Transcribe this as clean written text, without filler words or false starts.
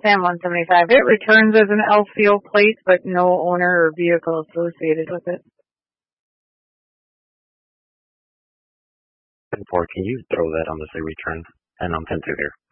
Sam 175. It returns as an LCO plate, but no owner or vehicle associated with it. 10-4, can you throw that on the say return? And I'm 10-2 here.